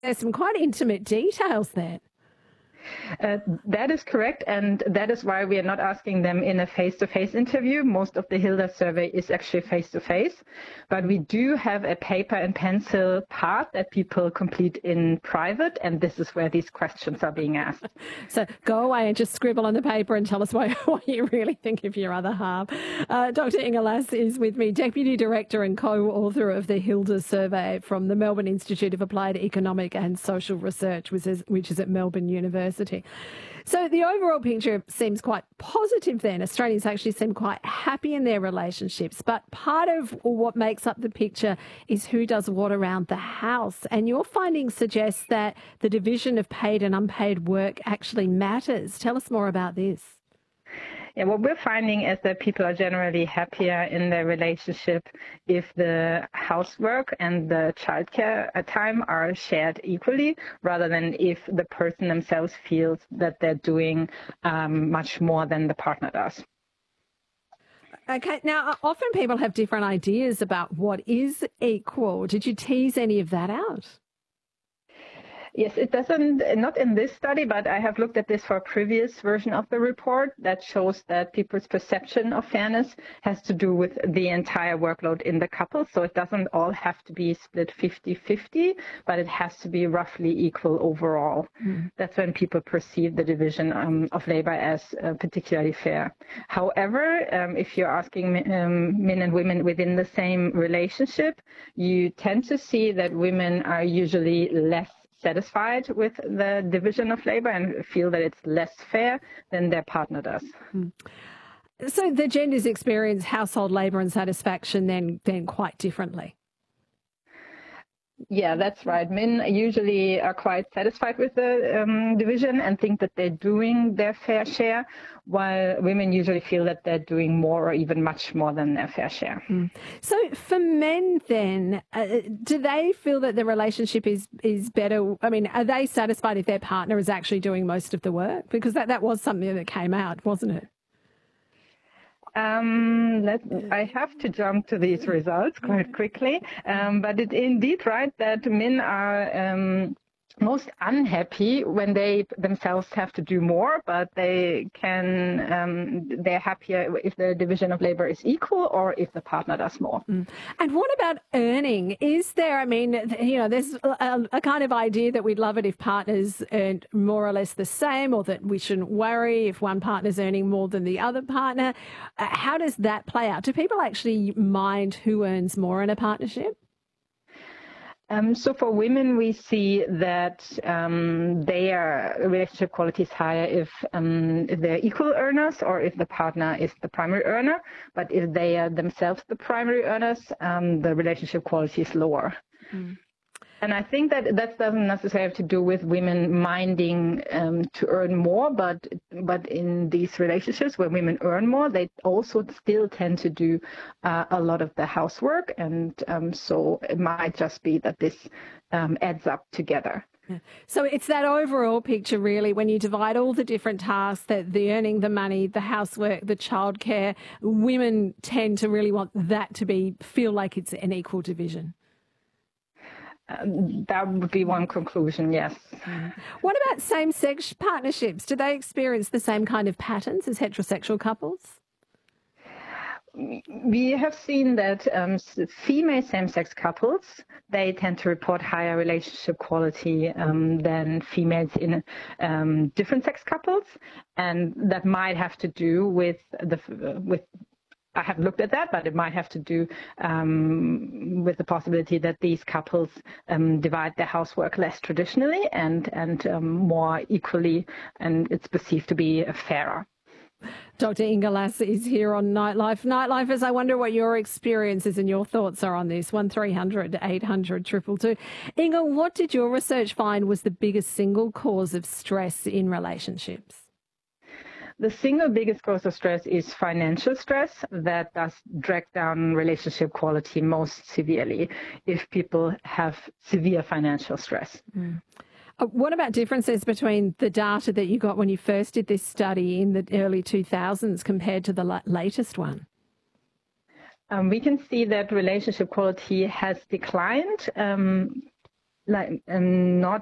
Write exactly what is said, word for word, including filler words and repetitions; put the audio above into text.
there's some quite intimate details there. Uh, that is correct, and that is why we are not asking them in a face-to-face interview. Most of the Hilda survey is actually face-to-face, but we do have a paper and pencil part that people complete in private, and this is where these questions are being asked. So go away and just scribble on the paper and tell us what, what you really think of your other half. Uh, Doctor Inga Lass is with me, Deputy Director and co-author of the Hilda survey from the Melbourne Institute of Applied Economic and Social Research, which is, which is at Melbourne University. So the overall picture seems quite positive then. Australians actually seem quite happy in their relationships, but part of what makes up the picture is who does what around the house. And your findings suggest that the division of paid and unpaid work actually matters. Tell us more about this. Yeah, what we're finding is that people are generally happier in their relationship if the housework and the childcare time are shared equally, rather than if the person themselves feels that they're doing um, much more than the partner does. Okay, now often people have different ideas about what is equal. Did you tease any of that out? Yes, it doesn't, not in this study, but I have looked at this for a previous version of the report that shows that people's perception of fairness has to do with the entire workload in the couple. So it doesn't all have to be split fifty-fifty, but it has to be roughly equal overall. Mm. That's when people perceive the division um, of labor as uh, particularly fair. However, um, if you're asking um, men and women within the same relationship, you tend to see that women are usually less satisfied with the division of labor and feel that it's less fair than their partner does. Mm. So the genders experience household labor and satisfaction then, then quite differently. Yeah, that's right. Men usually are quite satisfied with the um, division and think that they're doing their fair share, while women usually feel that they're doing more or even much more than their fair share. Mm. So for men then, uh, do they feel that the relationship is, is better? I mean, are they satisfied if their partner is actually doing most of the work? Because that, that was something that came out, wasn't it? Um, let, I have to jump to these results quite quickly, um, but it's indeed right that men are um, most unhappy when they themselves have to do more, but they can, um, they're happier if the division of labor is equal or if the partner does more. Mm. And what about earning? Is there, I mean, you know, there's a, a kind of idea that we'd love it if partners earned more or less the same, or that we shouldn't worry if one partner's earning more than the other partner. Uh, how does that play out? Do people actually mind who earns more in a partnership? Um, so for women, we see that um, their relationship quality is higher if, um, if they're equal earners or if the partner is the primary earner. But if they are themselves the primary earners, um, the relationship quality is lower. Mm. And I think that that doesn't necessarily have to do with women minding um, to earn more, but but in these relationships where women earn more, they also still tend to do uh, a lot of the housework. And um, so it might just be that this um, adds up together. So it's that overall picture, really, when you divide all the different tasks, that the earning, the money, the housework, the childcare, women tend to really want that to be feel like it's an equal division. Um, that would be one conclusion, yes. Mm. What about same-sex partnerships? Do they experience the same kind of patterns as heterosexual couples? We have seen that um, female same-sex couples, they tend to report higher relationship quality um, than females in um, different sex couples, and that might have to do with the with. I haven't looked at that, but it might have to do um, with the possibility that these couples um, divide their housework less traditionally and, and um, more equally, and it's perceived to be fairer. Doctor Inga Lass is here on Nightlife. Nightlifers, I wonder what your experiences and your thoughts are on this. one three hundred eight hundred two two two. Inga, what did your research find was the biggest single cause of stress in relationships? The single biggest cause of stress is financial stress. That does drag down relationship quality most severely if people have severe financial stress. Mm. Uh, what about differences between the data that you got when you first did this study in the early two thousands compared to the la- latest one? Um, we can see that relationship quality has declined. Um, like um, not